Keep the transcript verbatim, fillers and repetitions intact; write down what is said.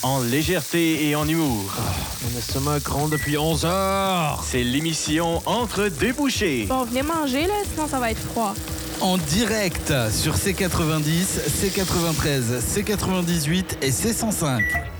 en légèreté et en humour. Mon estomac gronde depuis onze heures. C'est l'émission Entre deux bouchées. Bon, venez manger, là, sinon ça va être froid. En direct sur C quatre-vingt-dix, C quatre-vingt-treize, C quatre-vingt-dix-huit et C cent cinq.